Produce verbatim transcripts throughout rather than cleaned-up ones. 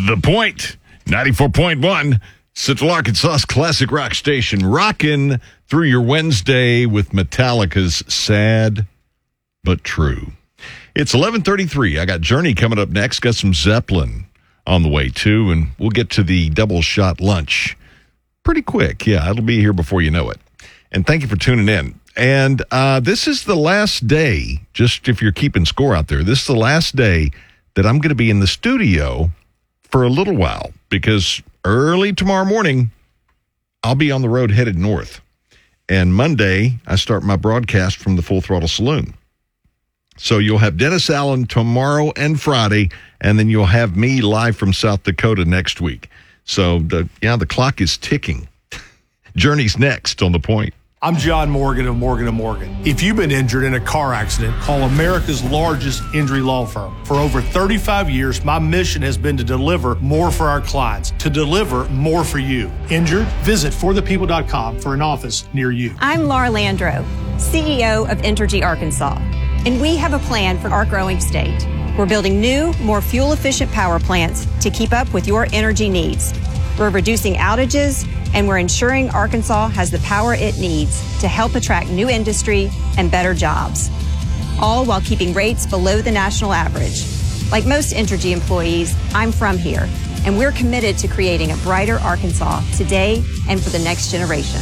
The Point, ninety-four point one, Central Arkansas's classic rock station, rocking through your Wednesday with Metallica's Sad But True. It's eleven thirty-three. I got Journey coming up next. Got some Zeppelin on the way, too, and we'll get to the double shot lunch pretty quick. Yeah, it'll be here before you know it. And thank you for tuning in. And uh, this is the last day, just if you're keeping score out there, this is the last day that I'm going to be in the studio for a little while, because early tomorrow morning, I'll be on the road headed north. And Monday, I start my broadcast from the Full Throttle Saloon. So you'll have Dennis Allen tomorrow and Friday, and then you'll have me live from South Dakota next week. So, the, yeah, the clock is ticking. Journey's next on The Point. I'm John Morgan of Morgan and Morgan. If you've been injured in a car accident, call America's largest injury law firm. For over thirty-five years, my mission has been to deliver more for our clients, to deliver more for you. Injured? Visit for the people dot com for an office near you. I'm Laura Landro, C E O of Entergy Arkansas, and we have a plan for our growing state. We're building new, more fuel-efficient power plants to keep up with your energy needs. We're reducing outages, and we're ensuring Arkansas has the power it needs to help attract new industry and better jobs, all while keeping rates below the national average. Like most Entergy employees, I'm from here, and we're committed to creating a brighter Arkansas today and for the next generation.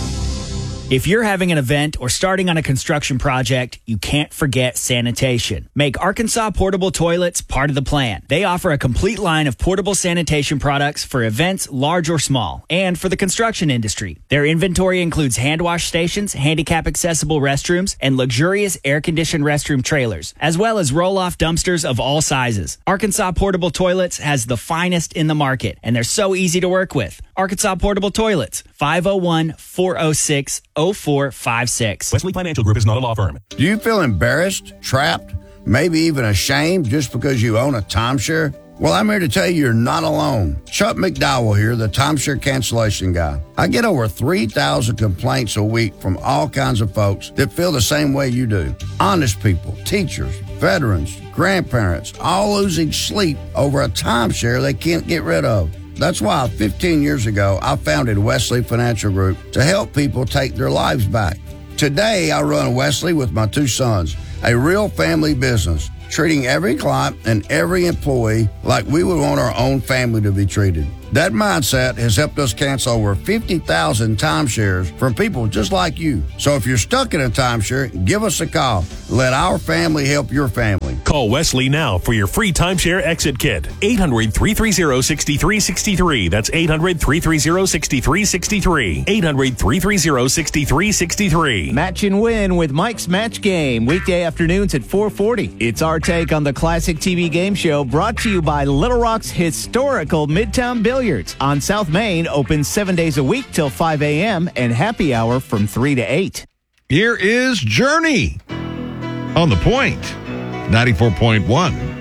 If you're having an event or starting on a construction project, you can't forget sanitation. Make Arkansas Portable Toilets part of the plan. They offer a complete line of portable sanitation products for events large or small, and for the construction industry. Their inventory includes hand wash stations, handicap-accessible restrooms, and luxurious air-conditioned restroom trailers, as well as roll-off dumpsters of all sizes. Arkansas Portable Toilets has the finest in the market, and they're so easy to work with. Arkansas Portable Toilets, five oh one, four oh six, oh four five six. Wesley Financial Group is not a law firm. Do you feel embarrassed, trapped, maybe even ashamed just because you own a timeshare? Well, I'm here to tell you you're not alone. Chuck McDowell here, the timeshare cancellation guy. I get over three thousand complaints a week from all kinds of folks that feel the same way you do. Honest people, teachers, veterans, grandparents, all losing sleep over a timeshare they can't get rid of. That's why fifteen years ago, I founded Wesley Financial Group to help people take their lives back. Today, I run Wesley with my two sons, a real family business, treating every client and every employee like we would want our own family to be treated. That mindset has helped us cancel over fifty thousand timeshares from people just like you. So if you're stuck in a timeshare, give us a call. Let our family help your family. Call Wesley now for your free timeshare exit kit. eight hundred, three three zero, six three six three. That's eight hundred, three three zero, six three six three. eight hundred, three three zero, six three six three. Match and win with Mike's Match Game, weekday afternoons at four forty. It's our take on the classic T V game show, brought to you by Little Rock's historical Midtown Billiards. On South Main, open seven days a week till five a.m. and happy hour from three to eight. Here is Journey on The Point, ninety-four point one.